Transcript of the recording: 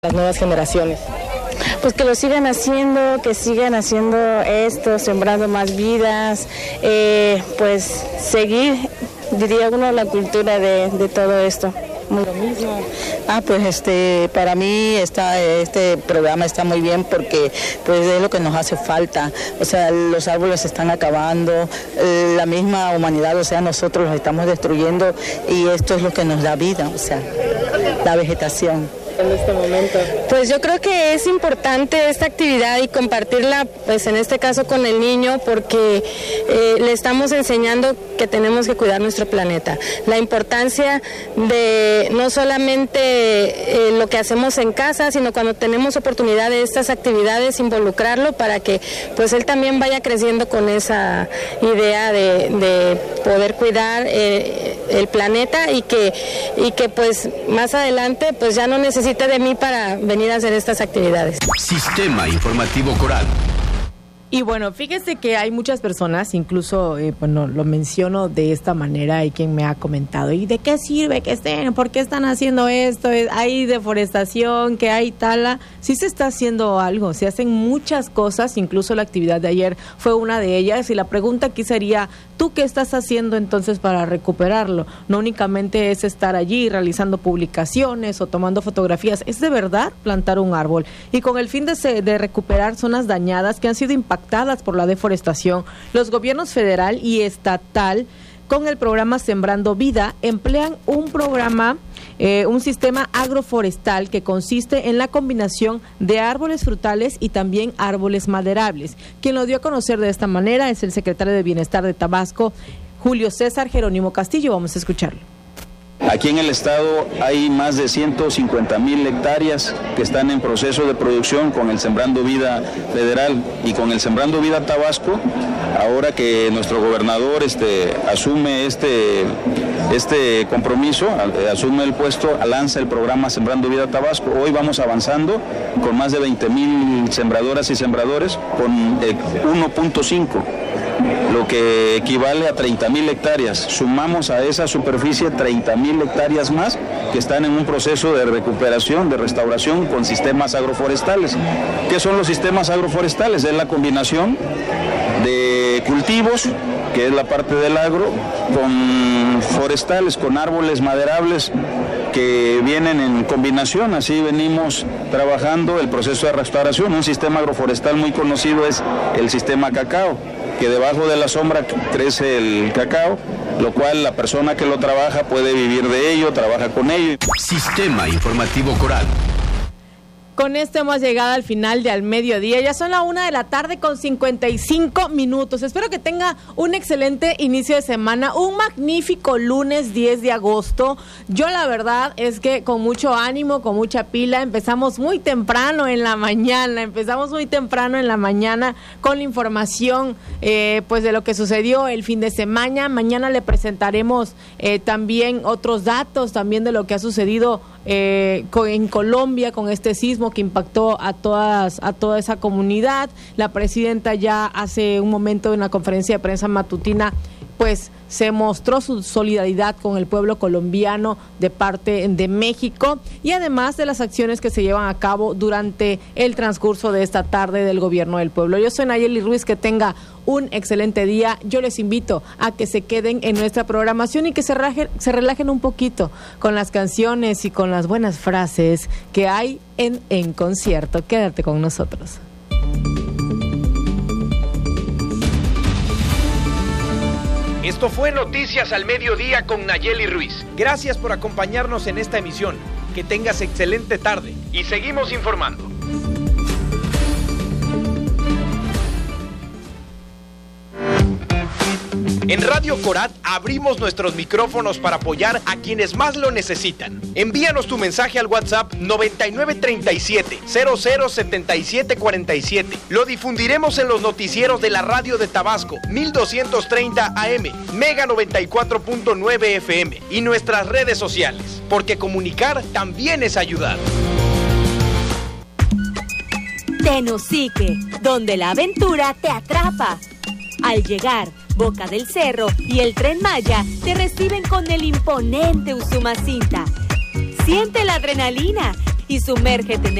las nuevas generaciones? Pues que lo sigan haciendo, esto, sembrando más vidas, pues seguir, diría uno, la cultura de todo esto. Lo mismo. Pues para mí este programa está muy bien porque pues es lo que nos hace falta. O sea, los árboles se están acabando, la misma humanidad, o sea, nosotros los estamos destruyendo y esto es lo que nos da vida, o sea, la vegetación. En este momento. Pues yo creo que es importante esta actividad y compartirla, pues en este caso con el niño, porque le estamos enseñando que tenemos que cuidar nuestro planeta. La importancia de no solamente lo que hacemos en casa, sino cuando tenemos oportunidad de estas actividades, involucrarlo para que pues él también vaya creciendo con esa idea de poder cuidar el planeta y que pues más adelante pues ya no necesita de mí para venir a hacer estas actividades. Sistema Informativo Coral. Y bueno, fíjese que hay muchas personas, incluso, lo menciono de esta manera, hay quien me ha comentado, ¿y de qué sirve que estén? ¿Por qué están haciendo esto? Hay deforestación, que hay tala. Sí se está haciendo algo, se hacen muchas cosas, incluso la actividad de ayer fue una de ellas, y la pregunta aquí sería, ¿tú qué estás haciendo entonces para recuperarlo? No únicamente es estar allí realizando publicaciones o tomando fotografías, es de verdad plantar un árbol. Y con el fin de recuperar zonas dañadas que han sido impactadas por la deforestación, los gobiernos federal y estatal, con el programa Sembrando Vida, emplean un sistema agroforestal que consiste en la combinación de árboles frutales y también árboles maderables. Quien lo dio a conocer de esta manera es el secretario de Bienestar de Tabasco, Julio César Jerónimo Castillo. Vamos a escucharlo. Aquí en el estado hay más de 150,000 hectáreas que están en proceso de producción con el Sembrando Vida Federal y con el Sembrando Vida Tabasco. Ahora que nuestro gobernador asume este compromiso, asume el puesto, lanza el programa Sembrando Vida Tabasco. Hoy vamos avanzando con más de 20,000 sembradoras y sembradores con 1.5. lo que equivale a 30,000 hectáreas. Sumamos a esa superficie 30,000 hectáreas más que están en un proceso de recuperación, de restauración con sistemas agroforestales. ¿Qué son los sistemas agroforestales? Es la combinación de cultivos, que es la parte del agro, con forestales, con árboles maderables que vienen en combinación. Así venimos trabajando el proceso de restauración. Un sistema agroforestal muy conocido es el sistema cacao, que debajo de la sombra crece el cacao, lo cual la persona que lo trabaja puede vivir de ello, trabaja con ello. Sistema Informativo Coral. Con esto hemos llegado al final de Al Mediodía. Ya son la 1:00 p.m. con 55 minutos. Espero que tenga un excelente inicio de semana, un magnífico lunes 10 de agosto. Yo la verdad es que con mucho ánimo, con mucha pila, empezamos muy temprano en la mañana. Con la información pues de lo que sucedió el fin de semana. Mañana le presentaremos también otros datos también de lo que ha sucedido en Colombia con este sismo que impactó a toda esa comunidad. La presidenta ya hace un momento en una conferencia de prensa matutina pues se mostró su solidaridad con el pueblo colombiano de parte de México, y además de las acciones que se llevan a cabo durante el transcurso de esta tarde del gobierno del pueblo. Yo soy Nayeli Ruiz, que tenga un excelente día. Yo les invito a que se queden en nuestra programación y que se relajen un poquito con las canciones y con las buenas frases que hay en concierto. Quédate con nosotros. Esto fue Noticias al Mediodía con Nayeli Ruiz. Gracias por acompañarnos en esta emisión. Que tengas excelente tarde y seguimos informando. En Radio Corat abrimos nuestros micrófonos para apoyar a quienes más lo necesitan. Envíanos tu mensaje al WhatsApp 9937-007747. Lo difundiremos en los noticieros de la radio de Tabasco, 1230 AM, Mega 94.9 FM y nuestras redes sociales, porque comunicar también es ayudar. Tenosique, donde la aventura te atrapa. Al llegar, Boca del Cerro y el Tren Maya te reciben con el imponente Usumacinta. Siente la adrenalina y sumérgete en